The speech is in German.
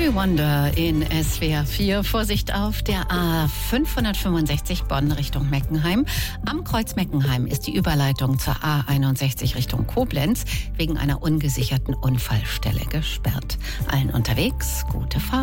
Stevie Wonder in SWR 4. Vorsicht auf der A565 Bonn Richtung Meckenheim. Am Kreuz Meckenheim ist die Überleitung zur A61 Richtung Koblenz wegen einer ungesicherten Unfallstelle gesperrt. Allen unterwegs gute Fahrt.